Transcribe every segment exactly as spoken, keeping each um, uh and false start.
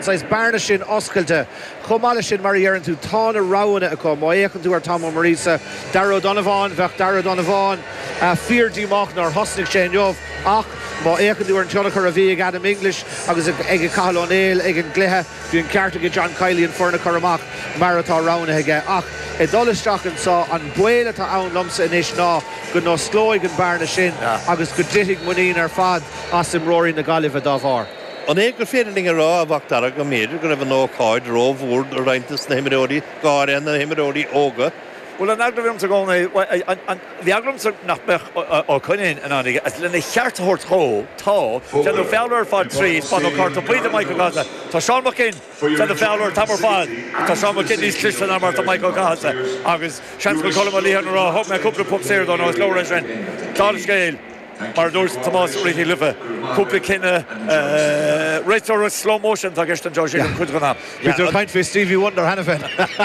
sais barna sin oscailte chomala sin mar dhearann tú tána ráhanna a com má échann tú ar Tom Marisa Darragh Donovan bheith Darragh Donovan fíor díach nar hosnig sé jobh ach má échann tú ar an teonnachar a bhí ag Adam English agus ag ag Cathal O'Neill ag an gluthe bhí an cearta go John Kiley an forna choramach mar atá ráhanna aige ach i dolasteach an sá an buile tá ann lomsa inis ná go nó slóig an barna sin agus go ditig muín ar fad as im roirí na galibh a dá bhar. An é gur féidir rá a bhachtara go méidir go raibh an ócáid rómhúr a reintas na himimeóí gáir na himimeóí óga. Well an agrum to go the agrum nach bech o kunin an anig as lenne cheart hort ho tá den Fowler fad three spot o cart to Michael Gaza tá Sean McKin den Fowler tamar fad tá Sean McKin is Christian Amar to Michael Gaza agus chance go column li an ra hop me couple of pucks here don os lower ren tá scale mar dúirs Tomás Rithy Lifa cúpla cinenne réitar a slow motion tá gist an George an chudganna. Bíidir caint fé Stevie Wonder hena féin.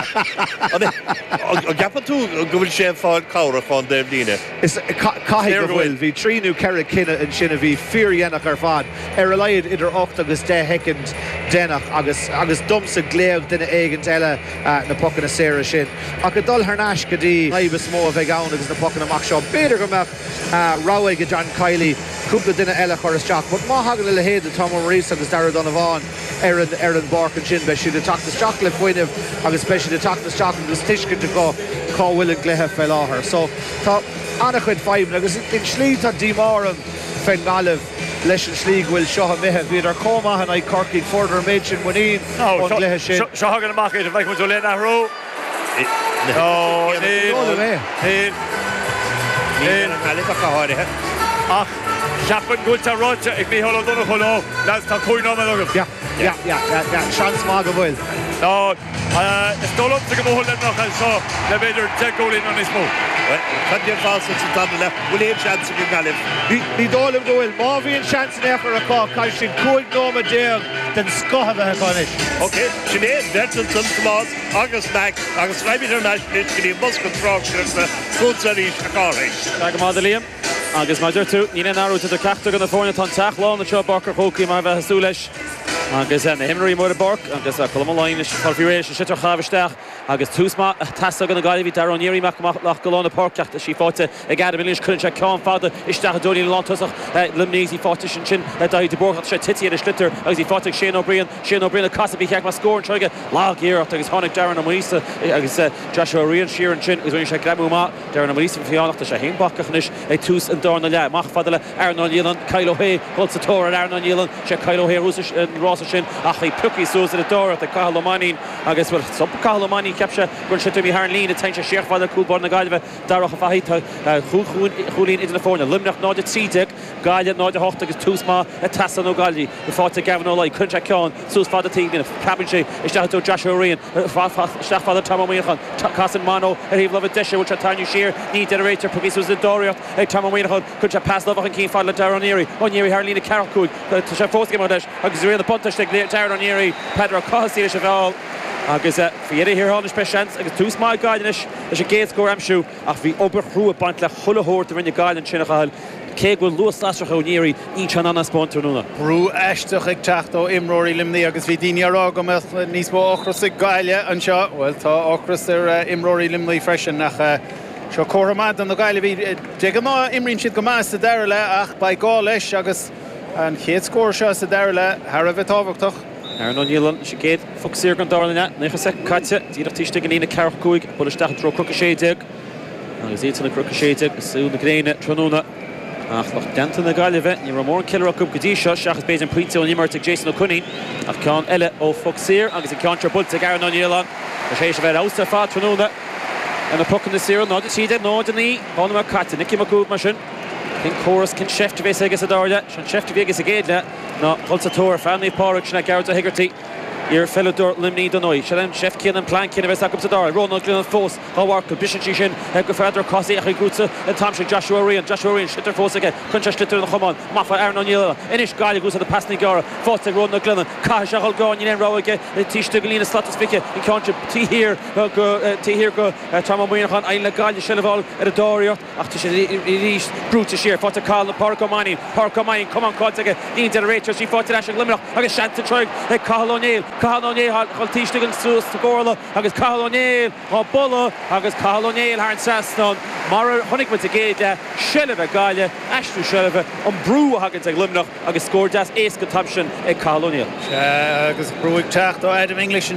A gapan tú go bhfuil sé fáil cabhra chun déh líne. Is caithfí go bhfuil hí tríú ceire cinenne an sinna bhí fíorhéannach ar fad ar a leiad idir ocht agus dé hecint dénach agus agus dumsa gléamh duine éigeant eile na pocan na séire sin. A go dul thnáis go dtí naibh smó a bheith ann agus na pocan amach seo beidir go meach ráhaig go John Kiley cúpla duine eile chorasteach, but má hagan le héad a Tom Marisa agus Darragh Donovan ar an ar an barc an sin be siad a teachtasteach le foiinemh agus be siad a teachtasteach agus tuiscint go cá bhfuil an gluthe fé láthair. So tá annach chuid feimne agus in slí tá dímáram féin gaibh leis an slí bhfuil seo a mithe bhíad ar comach an ag corcaigh fordar méid sin muín an gluthe sin. Seo hagan amach idir bheith mu le nachró. No, ní ní chalífa caáirithe. Ach, Chapman gúilta ráte ag mí hola donna choló, las tá cúiná me agam. Ja, ja, ja, ja, seans má go bhfuil. No, is dólam sa go móhol le nach seo le beidir te gólín an is mó. Chuidir fása sa tanna le bhfuil éon seans go galibh. Ní dólam go bhfuil má bhíon seans in éachar a cá caiil sin cúig nóma déag den scotha bheith chunis. Ok, sin é Bertrand san Tomás agus Mac agus Raimidir Naisnit go dtí bus go trágus na cúlsa ríis a cáraigh. Dag má Liam. Agus maidir tú, ní náú a ceachta go na fórna tá teachláán na seo barcar chócaí mar bheith sú leis. Agus na himraí mór a barc, agus a colmláin is forfiúéis an sitar chavisteach, agus túsma tasa go na gaiilhí dar aníirí meach lech golána parceach a sí fáte ag gada milís chun se ceán fáda isteach a dúí látasach limníos í fáte sin sin daí de borcha sé tití a slitter agus í fáte sé óbríon sé óbríon a casa bhí cheach má scór troige lágéirecht agus tháinig Darragh na Marisa agus Joshua Rian siar sin gus bhain sé greimú má Darragh na Marisa fiánachta sé héonbachachnis ag tús an dána le mach fada le Arnon Ylan Kyle O'Hay holsatóir an Arnon Ylan sé Kyle O'Hay rúsa an rása sin ach í pucí sús a dóra a Cathal O'Mahony agus bfuil sub Cathal O'Mahony ceapse gon si tú hár lín a teint sé seach fada cúlbar na gaiileh Darragh a fahí chuúlín idir na fórna limnach náide trídeag gaiile náide hocht agus túsma a tasan ó gaiilí go fáte gavan ó leid chun se ceán sús fada tí gine cabin sé isteach tú Joshua Rian isteach fada Tom O'Mahony casan mano a híh leh deise bhil tainú siar ní deréitar pucí sús a dóíocht ag Tom O'Mahony chun se pass leh an cín fáil le Darragh O'Neary O'Neary th lína carcúig tá sé fósca mar leis agus réad a pontaiste Darragh O'Neary Pedro Cosí se bháil agus fiidir hir hána spéisians agus tús má gaiidenis leis sé géad scór amsú ach bhí obair chrú a baint le chulathóir a rinne gaiilen sinna chail cé go luas lástracha O'Neary í se anna spóntúna. Brú eisteach ag teacht ó imróí limnaí agus bhí daine ará go níos mó ochras ag gaiile an seo bhfuil tá ochras ar imróí limnaí freisin nach seo choramad an na gaiile bhí de go má imríonn siad go más sa deire le ach ba gá leis agus an chéad scór seo sa deire le Har a bheith tábhachtach. Arnon Ylan sé géad focsíir gan dána necha sé caite tíach tíiste gan ína ceach cúig bud isteach tro crucha séideag agus íta na crucha séideag sú na gréine tróna ach lech denta na gaiileh ní ra mór an ciile acu godí seo seachas béidir an príte ó nímart ag Jason O'Cunneen ach ceán eile ó focsíir agus i ceán trabult ag Arnon Ylan a sé sé bheith ásta fá tróna an na pucan na sír náide tíide náide ní bána mar caite Nicky McCool mar sin Cyn chorus cyn chefti beth agus a dáile, sy'n chefti beth agus a géadle, no, holsatóir fannaí páric sinna Garda Higarty Iar fellador limní donoi. Shalem chef cin an plan cin a bheits agam sa dar. Ronald Glynn fós á warca bisin sí sin ag go feidir cosí a grúta an tamse Joshua Ryan. Joshua Ryan shitter fós aige chun slitter na chomán. Mafa Aaron O'Neill. Inis gaile gúsa a passni gara. Fós ag Ronald Glynn. Cai se hol gáin in ráige tíiste golína slatas fice. In country tí here go tí here go Tom Moynihan aile gaile Shilval at a Dorio. Ach tu sé rís brúta sér. Fós a Carl Parco Mani. Parco Mani come on cod aige. Ní generator sí fós a Glimmer. Agus Shanta Troig ag Carl O'Neill. Carl O'Neill hol tíiste gan sus to gorla. Agus Carl O'Neill á bolla agus Carl O'Neill har an saston. Mar honig mit a géide Shilva gaile Ashtu Shilva an brú hagan ag Limnach agus scored das ace go Thompson ag Carl O'Neill. Agus brúig techt ó Adam English